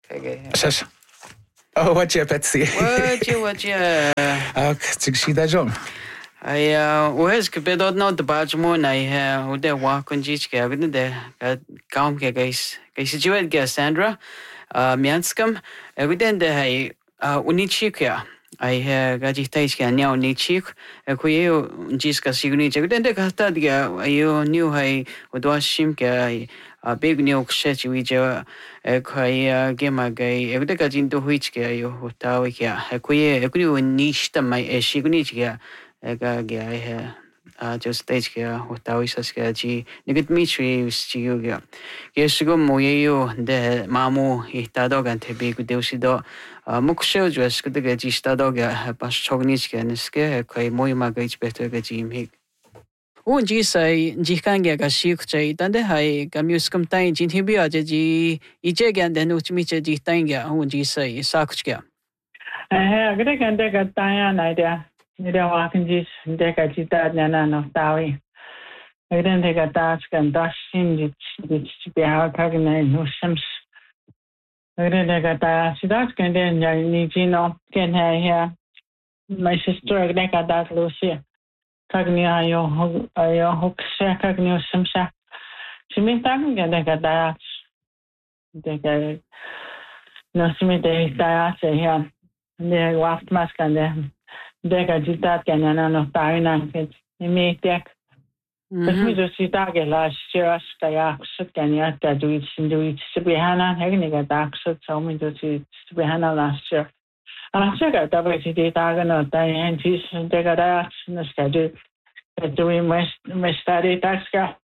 Okay. Shush. Oh, what you, Betsy? What you? Tik si da jong. Ai wes ke bedot no de baj mo na o de wa kun ji ke agn de kaum ke guys jiwet ke Sandra mianskam eguden de hai unichik ya ai ga ji tais ke nya unichik ku ye jis ka signi eguden de ka ta de ayo new hai o do shim ke ai big new kshe chi wi je kai ge ma gai egde ka jin to huich ke ayo ta wi ke ku ye egri unish ta mai signi ke ega gea just stage gea hotawisas gea ji nigit mitri stigu gea yesugo moyeyo de mamu itado gan tebi gudeusido muksho jas gudega ji stado gea pas chognich gea neske kai moyma gais better ge ji mi un ji sai ji kan gea ga shik chai tande hai ga muskum tai jin hibi aje ji ije gan den uchmi che ji tai gea un ji sai sakuch gea agre kan de ga tai na dia Nida wakin jis deka jita nyana no tawi. Agden deka tas kan dashin dit biha kagna no shams. Agden deka tas sidas kan den ya ni jino ken ha here. My sister deka das Lucia. Kagni ayo hoksha kagni shamsha. Shimita kan deka das. Deka no simite das here. Ne waft maskan de. Deka jita nyana no tawi na ket. Imitek. Ми just так лаш час кая сукanya та дуит сбихана хэгнэга даксот сомын дути сбихана лаш час арчага табэти тагана тань чис дэгара нэскади дуи мэстари такска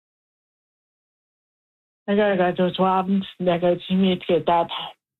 эгага то свабн дэга чимит кетат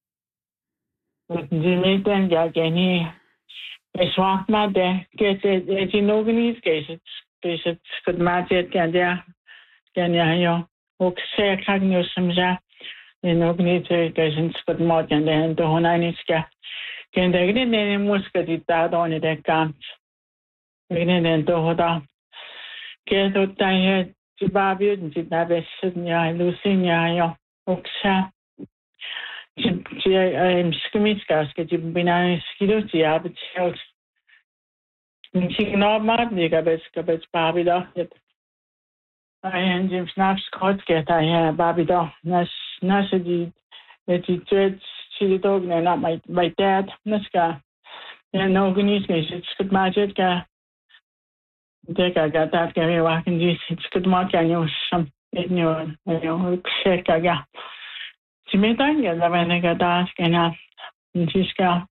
димитэн ягени эсвахна дэ кэсэ эжиногнис кэсэ скудматет кандя yo och se kagno samja nog ni te gajen skot mot and then to honani ska ken de ne muska di ta don de kan ne to hoda ke to ta he ti ba bi ti na be nya lusinya yo och sa ti skimiska ska ti bina skilo ti ab ti ni normal ni ga be ba bi da en Jim Snaps kort get I Babido Nasadi that he dreads to the dog and not my dad Naska and no goodness it's good magic Deka got that Gary walking this it's good mark and you some in your check I got to me time get the when I got ask and Jiska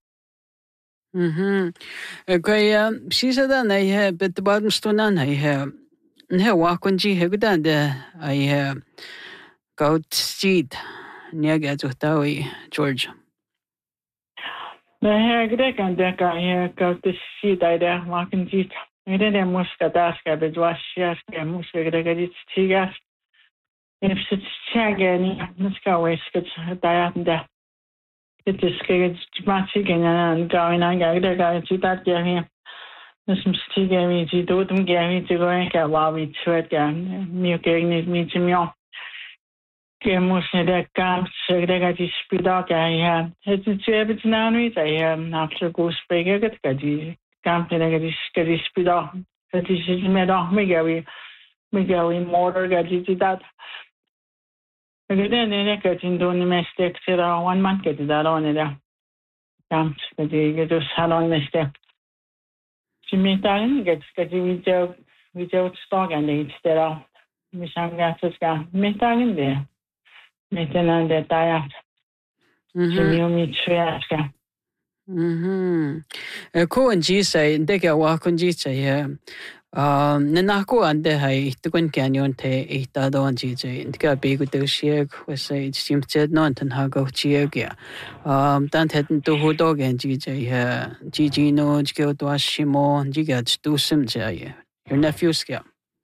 Kaya she's a I have but the bottom stone I have ne wakunji hegdan de I goat street nega jotawi George the hair grek and Deka here got the seat I there walking jeet I didn't muska daska but was yes muska grek tigas if it's chagani muska waskets diet and that it is good magic and going on the that here Som stiger vi til døden gerne til at var vi tvært gerne. Mye gerne mit til mig. Det måske der kamp, så der kan de spille gerne her. Det er til at navnet der her. Absolut god spiller det kan de kamp der kan de skal de spille. Det er sådan med der mig vi motor kan de til det. Det er det kan de done mest til one man kan det der on der. Kamp det er det salon mest. Simitagen get video stock and instead of Mishangaska metagen there. Metanan de tayat. Simiomi triaska. Ko and G say dega wakun G say Nanako and the high to go canyon te ita don GJ and got big with the shag was say it seems said not and hago chiagia. Tant hadn't to who dog and GJ GG no go to Ashimo and Gigats do some jay. Your nephew scale.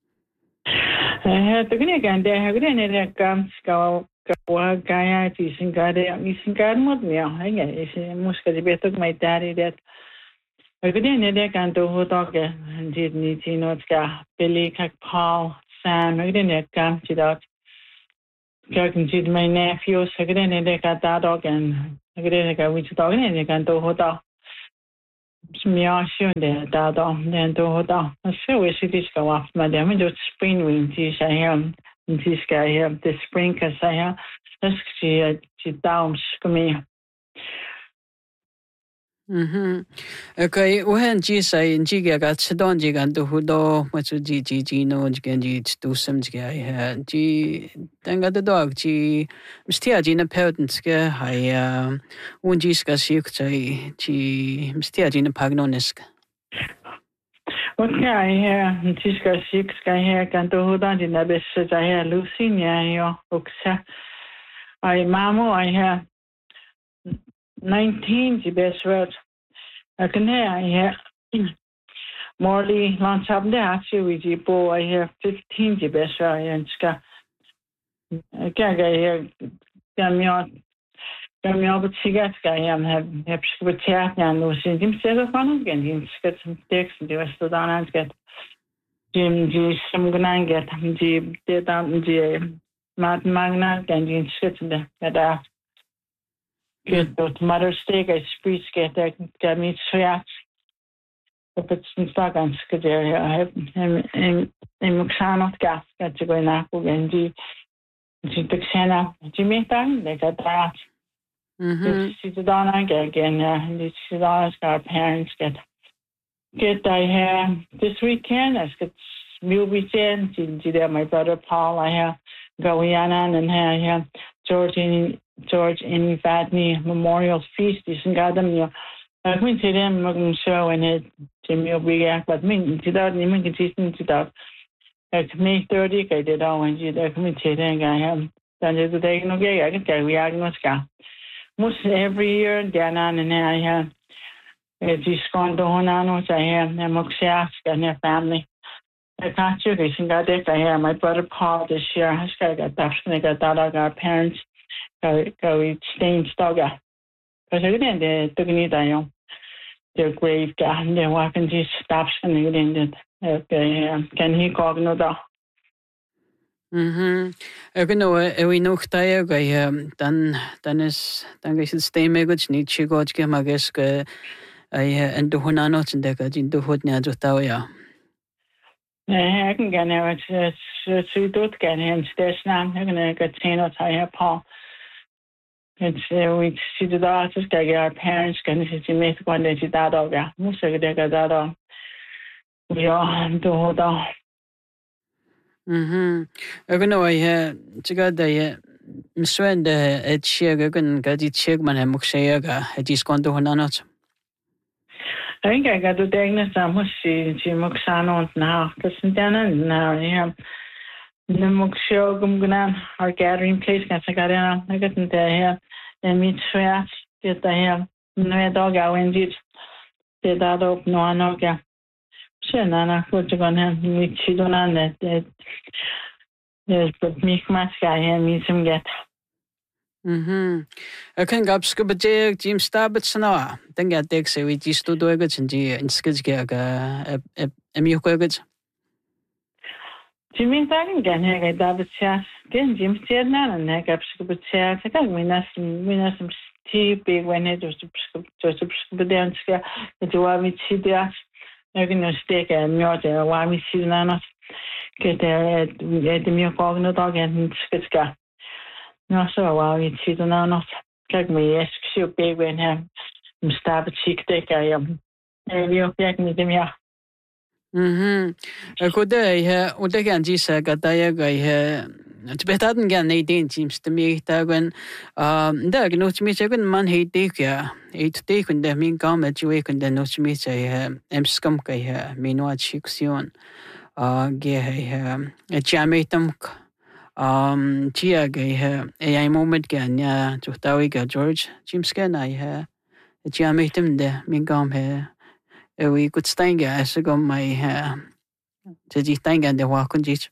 The Gunigan they have been in a camp scout. Gaya is in Garmod meal. I guess Musca better my daddy that. I didn't can do who dog and did need to know Billy, Paul, Sam, I didn't come to that. Can see my nephews again and they got that dog and again which dog and they can do hold on. Me soon there that dog then do hold on. So we see this go off, madam. Just spring wind is I am this guy here, the spring because I have let's see down me. Okay, when G say in G got sit on G and do hudo, what's G no G do some G G then got the dog G Mstia Gina Peltons I one G scassic say G Mstia Gina Pagnonesk. Okay, I hear Tiska six guy here can do hudan in the best I hear Lucinia Oxa. I mamo I hear 19 the best words. I can hear I hear Morley lunch up there actually with you boy I hear 15 the best and ska. I can't get here Gamio but cigarettes guy have with chat and Lucy himself of one again. He's got some text in the rest of the dance get Jim G some gonna get G did G Matt Magna and Jim skits in the good but Mother's Day I speech get me sweat. If it's in stock and skid I have in Muxano gas get to go in Apple and G took Shanna Jimmy time they got that. She's done again. She's always got parents get I have this weekend. I got movie weekend. She my brother Paul. I have Guyana and I have George and Vadney Memorial Feast. Isn't got them. I went to them looking show and it Jimmy will be but me to that even consistent to that. Like May 30th, I did all when you come to them. I have done it today. No, I can tell we are going to most every year, Diana and I have just gone to Honanos. I have Moxias and their family. I can't you got it. I have my brother Paul this year. I got that. Our parents go staying stoga. Because again, they took me down. Their grave down. They're walking these stops and again, can he call no dog? We know that dan is stay me good need to go to my guess I and do Honano and deca into Hotnia Jotawaya. I can get now it's so good get him stairs now. I'm going to get seen what I have Paul. It's we see the daughters get our parents can see me one day to that dog. Most of the that on. We all do hold on. I got the Mswend at Chiaga and Gadi Chigman and Muxayaga. I just gone to Honanot. I think I got to diagnose some she Muxano now, because now, yeah. The Muxio Gumgunan, our gathering place, I got in there and meet sweats, get the hair, no dog, I went it, did that up, no, I know, yeah. Sure, Nana, what you gonna meet you on that? Yes, but me, my guy, and meet some get. I can go scuba Jim Stabbits now. Then get Dex, we just do a good and Skidgag, a muco goods. Jimmy Dagan again, David Chas, again, Jim said none, and I got scuba chairs. I got me some tea big when it was to scuba dance. It's why we see that. I'm going to stick a murder while we see none. Get there at the milk of the dog and skitska. No, so while we see the none of get me ask you big when him stab a cheek take I am. Maybe you'll get me them ya. A good day, what they can just got diag. It's better than getting 18 seems to me. When Dag knows me, I couldn't man hate take ya. 8 take when they mean come at you and then knows me. I am scump. I mean what chixion. Gay a jamatum. Chia gay a moment gan ya to Tawiga George. Jim Scan I a jamatum there. Mean come here. We could stand as I got my to thank and the walk on this.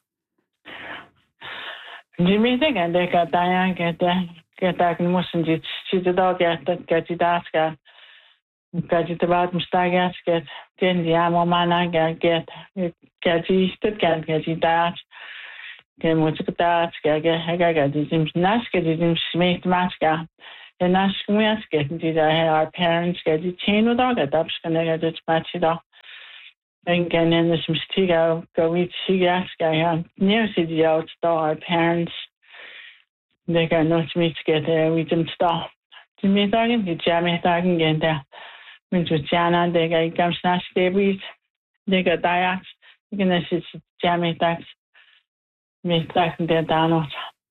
Jimmy think and they got Diane get that mustn't it? She's the dog get you that got you about Mustagas get the ammo man I get you stood get you that ke musikataatska ke hagaga dim naska dim smith maska and naska dim our parents get the chain of dog at upskanaga det matchida and can in the smstiga go eat sigaska near city out our parents they got no smith get we didn't stop to me talking the jammy talking again there when to jana they got comes naska they got diets you can see jammy tax me talking there down.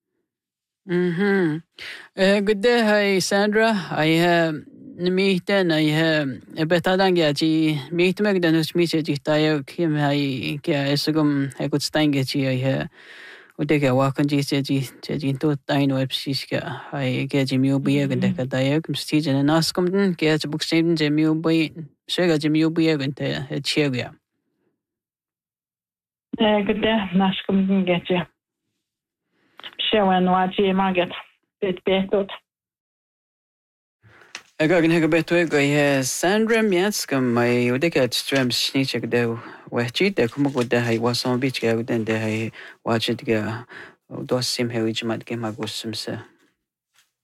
Good day, hi Sandra. I have meeting. I have betadan gaji meet meg den hos meet jag tayo kim hai kya esagum hai kuch time gaji I have udega wakan ji ji to time web sis ka hai gaji mi ubiya ganda ka tayo kim stage na naskum den kya book same je mi ubi shega je mi ubiya ganda chiya. Good day, naskum den gaji. Sjøen var i maget. Det betot. Jeg kan ikke beto jeg Sandra Mianskum jeg udika et strøm snitchek det wehjit det kommer gå det her var som bitch jeg den det her watch det ga dos sim her i jmat game agusum se